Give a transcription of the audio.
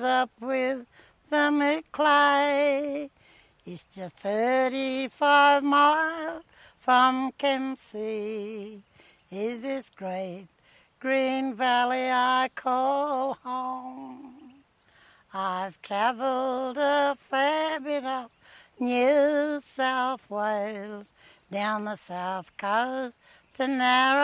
up with the Maclay. It's just 35 miles from Kempsey. Is this great green valley I call home? I've travelled a fair bit of New South Wales, down the south coast to Narrabeen.